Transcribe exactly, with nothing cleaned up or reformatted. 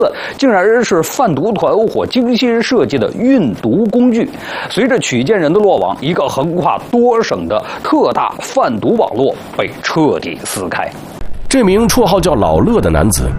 竟然是贩毒团伙精心设计的运毒工具。随着曲建人的落网，一个横跨多省的特大贩毒网络被彻底撕开。 这名绰号叫老乐的男子